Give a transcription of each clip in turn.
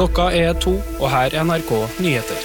Klokka 2, og her NRK Nyheter.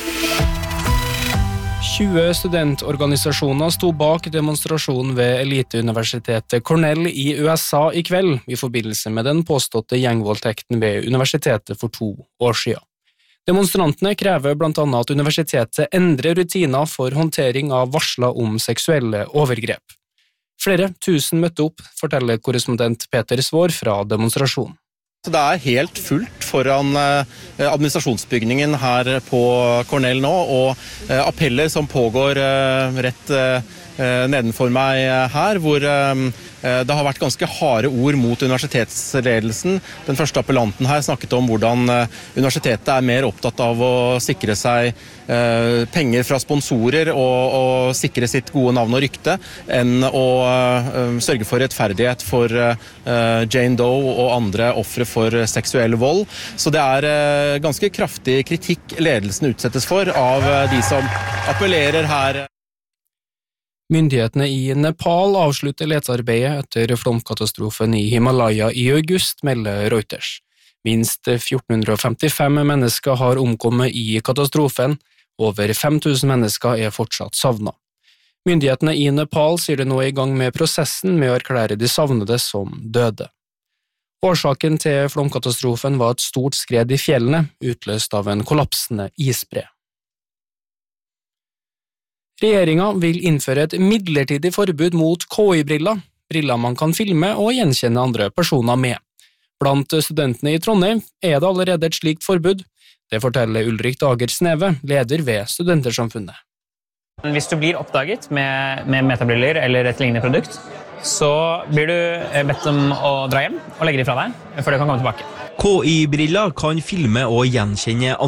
20 studentorganisasjoner sto bak demonstrasjonen ved eliteuniversitetet Cornell i USA i kveld i forbindelse med den påståtte gjengvoldtekten ved universitetet for 2 år siden. Demonstrantene krever blant annet at universitetet endrer rutiner for håndtering av varsler om seksuelle overgrep. Flere tusen møtte opp, forteller korrespondent Peter Svår fra demonstrasjonen. Det helt fullt foran administrasjonsbygningen her på Cornell nå, og appeller som pågår rett nedenfor meg her, hvor det har vært ganske harde ord mot universitetsledelsen. Den første appellanten her snakket om hvordan universitetet mer opptatt av å sikre seg penger fra sponsorer og sikre sitt gode navn og rykte, enn å sørge for rettferdighet for Jane Doe og andre ofre for seksuell vold. Så det ganske kraftig kritikk ledelsen utsettes for av de som appellerer her. Myndighetene i Nepal avslutter letearbeidet etter flomkatastrofen i Himalaya i august, melder Reuters. Minst 1455 mennesker har omkommet i katastrofen, over 5000 mennesker fortsatt savnet. Myndighetene i Nepal sier det nå i gang med prosessen med å erklære de savnede som døde. Årsaken til flomkatastrofen var et stort skred i fjellene, utløst av en kollapsende isbre. Regjeringen vil innføre et midlertidig forbud mot KI-briller, briller man kan filme og gjenkjenne andre personer med. Blant studentene i Trondheim det allerede et slikt forbud. Det forteller Ulrik Dager Sneve, leder ved Studentersamfunnet. Hvis du blir oppdaget med metabriller eller et lignende produkt, så blir du bedt om å dra hjem og legge de fra deg, før du kan komme tilbake. KI-briller kan filme og gjenkjenne